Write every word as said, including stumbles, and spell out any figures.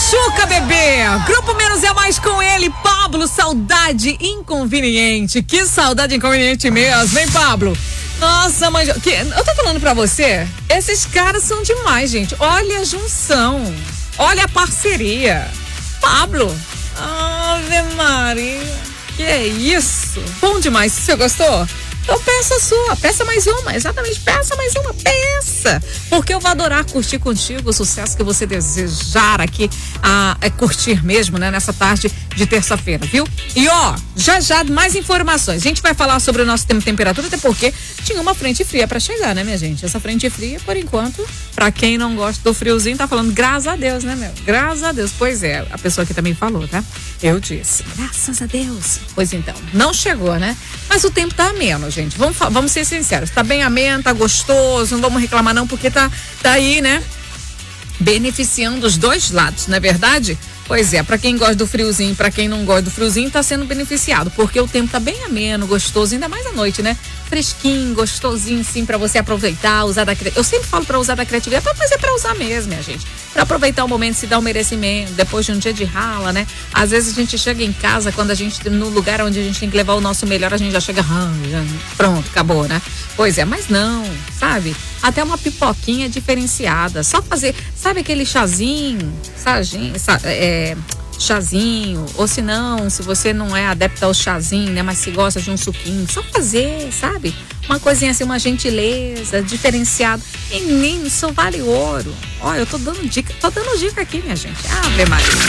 Machuca, bebê! Grupo Menos é Mais com ele, Pablo, Saudade Inconveniente. Que saudade inconveniente mesmo, hein, Pablo? Nossa, mas que, eu tô falando pra você, esses caras são demais, gente. Olha a junção, olha a parceria. Pablo, Ave Maria, que é isso? Bom demais, você gostou? Então peça a sua, peça mais uma, exatamente, peça mais uma, peça, porque eu vou adorar curtir contigo o sucesso que você desejar aqui, a, a curtir mesmo, né, nessa tarde de terça-feira, viu? E ó, já já mais informações, a gente vai falar sobre o nosso tempo e temperatura, até porque tinha uma frente fria pra chegar, né, minha gente? Essa frente fria, por enquanto, pra quem não gosta do friozinho, tá falando graças a Deus, né, meu? Graças a Deus, pois é, a pessoa aqui também falou, tá? Eu disse, graças a Deus. Pois então, não chegou, né? Mas o tempo tá ameno, gente. Vamos, vamos ser sinceros. Tá bem ameno, tá gostoso. Não vamos reclamar não, porque tá, tá aí, né? Beneficiando os dois lados, não é verdade? Pois é, pra quem gosta do friozinho, pra quem não gosta do friozinho, tá sendo beneficiado. Porque o tempo tá bem ameno, gostoso, ainda mais à noite, né? Fresquinho, gostosinho, sim, pra você aproveitar, usar da criatividade. Eu sempre falo pra usar da criatividade, mas é pra usar mesmo, minha gente. Pra aproveitar o momento, se dar um merecimento, depois de um dia de rala, né? Às vezes a gente chega em casa, quando a gente, no lugar onde a gente tem que levar o nosso melhor, a gente já chega, ah, já, pronto, acabou, né? Pois é, mas não, sabe? Até uma pipoquinha diferenciada, só fazer, sabe aquele chazinho, chazinho, é, chazinho, ou se não, se você não é adepta ao chazinho, né, mas se gosta de um suquinho, só fazer, sabe? Uma coisinha assim, uma gentileza, diferenciada. Menino, isso vale ouro. Olha, eu tô dando dica, tô dando dica aqui, minha gente. Ave Maria.